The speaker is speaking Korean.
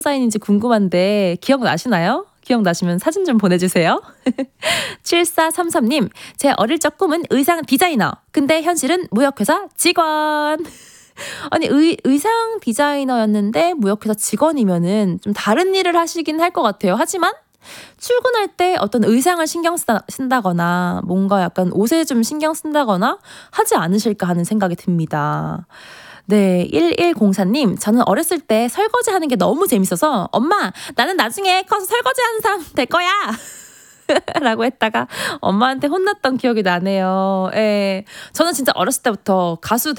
사인인지 궁금한데 기억나시나요? 기억나시면 사진 좀 보내주세요. 7433님, 제 어릴 적 꿈은 의상 디자이너. 근데 현실은 무역회사 직원. 아니, 의상 디자이너였는데 무역회사 직원이면은 좀 다른 일을 하시긴 할 것 같아요. 하지만 출근할 때 어떤 의상을 쓴다거나 뭔가 약간 옷에 좀 신경 쓴다거나 하지 않으실까 하는 생각이 듭니다. 네, 1104님, 저는 어렸을 때 설거지 하는 게 너무 재밌어서 엄마, 나는 나중에 커서 설거지 하는 사람 될 거야! 라고 했다가 엄마한테 혼났던 기억이 나네요. 예. 저는 진짜 어렸을 때부터 가수